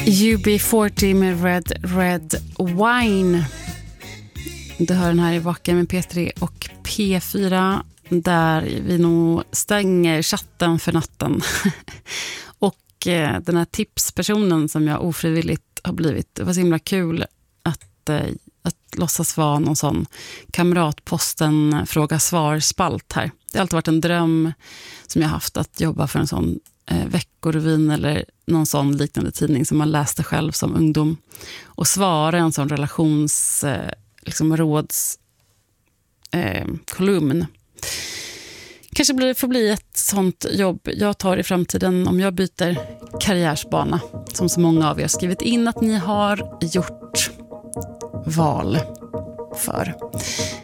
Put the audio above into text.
UB40 med Red Wine. Du hör den här i Vaken med P3 och P4, där vi nog stänger chatten för natten. Och den här tipspersonen som jag ofrivilligt har blivit, det var så himla kul att låtsas vara någon sån kamratposten fråga-svar-spalt här. Det har alltid varit en dröm som jag haft, att jobba för en sån Veckorevyn eller någon sån liknande tidning som man läste själv som ungdom, och svara en sån relations kolumn. Kanske får bli ett sånt jobb jag tar i framtiden om jag byter karriärsbana, som så många av er skrivit in att ni har gjort val för.